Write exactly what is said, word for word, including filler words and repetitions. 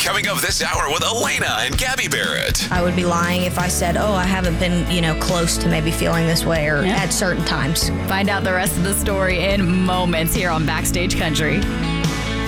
Coming up this hour with Elena and Gabby Barrett. I would be lying if I said, oh, I haven't been, you know, close to maybe feeling this way or Yeah. at certain times. Find out the rest of the story in moments here on Backstage Country.